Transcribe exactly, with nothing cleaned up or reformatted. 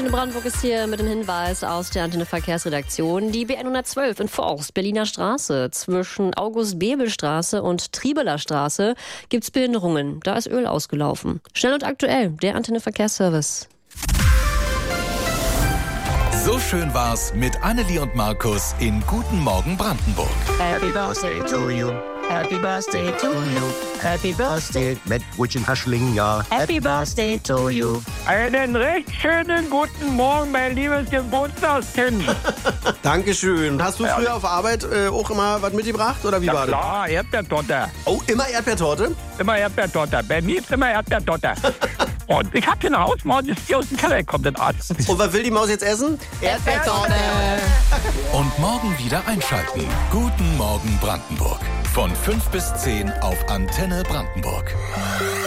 Antenne Brandenburg ist hier mit dem Hinweis aus der Antenne Verkehrsredaktion. Die B hundertzwölf in Forst, Berliner Straße, zwischen August-Bebel-Straße und Triebeler Straße gibt's Behinderungen. Da ist Öl ausgelaufen. Schnell und aktuell, der Antenne Verkehrsservice. So schön war's mit Annelie und Markus in Guten Morgen Brandenburg. Happy Birthday to you. Happy Birthday to you. Happy Birthday mit Brötchen Haschling, ja. Happy Birthday to you. Einen recht schönen guten Morgen, mein liebes Geburtstagskind. Dankeschön. Hast du früher auf Arbeit äh, auch immer was mitgebracht, oder wie Ja war das? klar, Erdbeertorte. Oh, immer Erdbeertorte? Immer Erdbeertorte. Bei mir ist immer Erdbeertorte. Und ich hab hier eine Hausmaus, die aus dem Keller kommt, den Arzt. Und was will die Maus jetzt essen? Erdbeertorte. Und morgen wieder einschalten. Guten Morgen Brandenburg. Von fünf bis zehn auf Antenne Brandenburg.